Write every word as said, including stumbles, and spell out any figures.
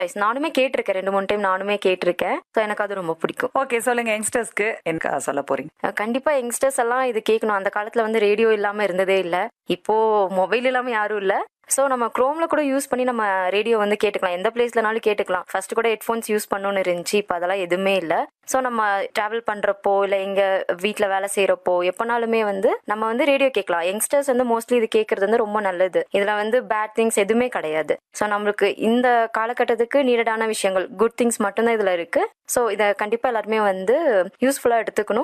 நானுமே கேட்டிருக்கேன், ரெண்டு மூணு டைம் நானுமே கேட்டிருக்கேன். ஸோ எனக்கு அது ரொம்ப பிடிக்கும். ஓகே, சொல்லுங்க யங்ஸ்டர்ஸ்க்கு என்ன சொல்ல போறீங்க? அஹ் கண்டிப்பா யங்ஸ்டர்ஸ் எல்லாம் இது கேட்கணும். அந்த காலத்துல வந்து ரேடியோ இல்லாம இருந்ததே இல்ல. இப்போ மொபைல் இல்லாம யாரும் இல்ல. ஸோ நம்ம குரோம்ல கூட யூஸ் பண்ணி நம்ம ரேடியோ வந்து கேட்டுக்கலாம், எந்த பிளேஸ்லனாலும் கேட்டுக்கலாம். ஃபர்ஸ்ட் கூட ஹெட்ஃபோன்ஸ் யூஸ் பண்ணணும்னு இருந்துச்சு, இப்போ அதெல்லாம் எதுவுமே இல்லை. ஸோ நம்ம டிராவல் பண்றப்போ இல்லை எங்க வீட்டில் வேலை செய்யறப்போ எப்போனாலுமே வந்து நம்ம வந்து ரேடியோ கேட்கலாம். யங்ஸ்டர்ஸ் வந்து மோஸ்ட்லி இது கேட்கறது வந்து ரொம்ப நல்லது. இதுல வந்து பேட் திங்ஸ் எதுவுமே கிடையாது. ஸோ நம்மளுக்கு இந்த காலகட்டத்துக்கு நீடடான விஷயங்கள், குட் திங்ஸ் மட்டும்தான் இதுல இருக்கு. ஸோ இதை கண்டிப்பா எல்லாருமே வந்து யூஸ்ஃபுல்லா எடுத்துக்கணும்.